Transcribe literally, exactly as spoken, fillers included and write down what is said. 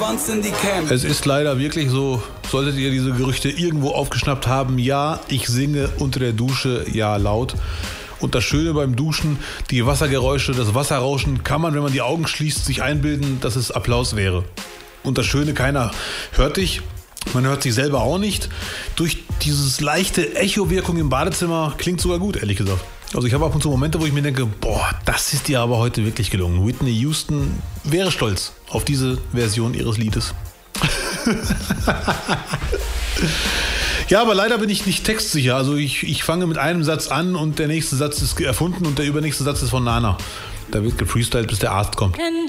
Es ist leider wirklich so, solltet ihr diese Gerüchte irgendwo aufgeschnappt haben, ja, ich singe unter der Dusche, ja, laut. Und das Schöne beim Duschen, die Wassergeräusche, das Wasserrauschen, kann man, wenn man die Augen schließt, sich einbilden, dass es Applaus wäre. Und das Schöne, keiner hört dich, man hört sich selber auch nicht. Durch dieses leichte Echo-Wirkung im Badezimmer klingt sogar gut, ehrlich gesagt. Also ich habe ab und zu Momente, wo ich mir denke, boah, das ist dir aber heute wirklich gelungen. Whitney Houston wäre stolz auf diese Version ihres Liedes. Ja, aber leider bin ich nicht textsicher. Also ich, ich fange mit einem Satz an und der nächste Satz ist erfunden und der übernächste Satz ist von Nana. Da wird gefreestylt, bis der Arzt kommt. And